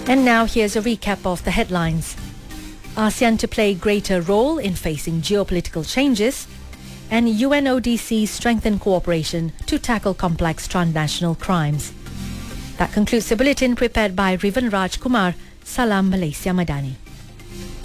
And now here's a recap of the headlines. ASEAN to play greater role in facing geopolitical changes, and UNODC strengthen cooperation to tackle complex transnational crimes. That concludes the bulletin prepared by Rivan Raj Kumar. Salam Malaysia Madani.